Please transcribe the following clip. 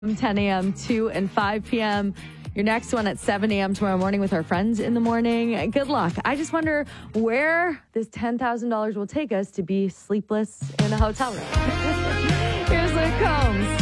From 10 a.m. 2 and 5 p.m. Your next one at 7 a.m. tomorrow morning with our friends in the morning. Good luck. I just wonder where this $10,000 will take us to be sleepless in a hotel room. Here's Luke Combs.